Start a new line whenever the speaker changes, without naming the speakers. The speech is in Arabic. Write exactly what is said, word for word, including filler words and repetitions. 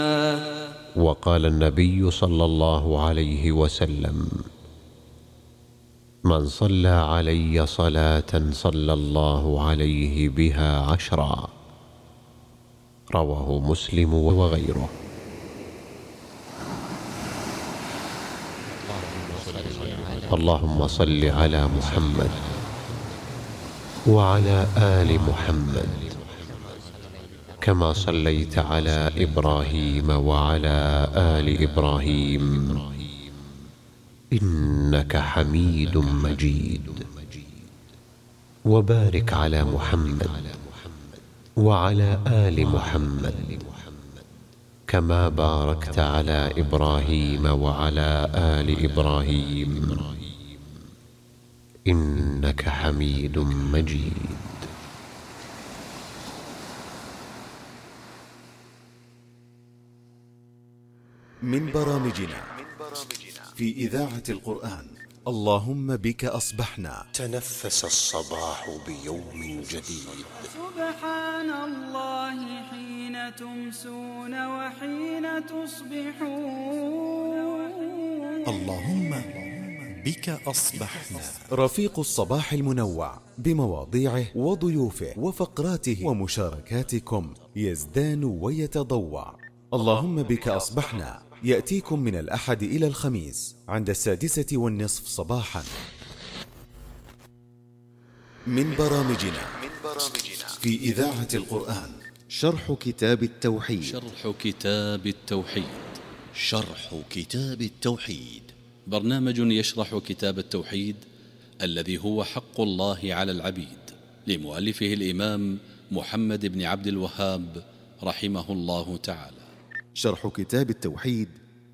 وقال النبي صلى الله عليه وسلم: من صلى علي صلاة صلى الله عليه بها عشرا. رواه مسلم وغيره. اللهم صل على محمد وعلى آل محمد كما صليت على إبراهيم وعلى آل إبراهيم إنك حميد مجيد. وبارك على محمد وعلى آل محمد كما باركت على إبراهيم وعلى آل إبراهيم إنك حميد مجيد.
من برامجنا في إذاعة القرآن اللهم بك أصبحنا.
تنفس الصباح بيوم جديد.
سبحان الله حين تمسون وحين تصبحون.
اللهم بك أصبحنا. رفيق الصباح المنوع بمواضيعه وضيوفه وفقراته ومشاركاتكم يزدان ويتضوع. اللهم بك أصبحنا يأتيكم من الأحد إلى الخميس عند السادسة والنصف صباحا. من برامجنا في إذاعة القرآن شرح كتاب التوحيد.
شرح كتاب التوحيد.
شرح كتاب التوحيد
برنامج يشرح كتاب التوحيد الذي هو حق الله على العبيد، لمؤلفه الإمام محمد بن عبد الوهاب رحمه الله تعالى.
شرح كتاب التوحيد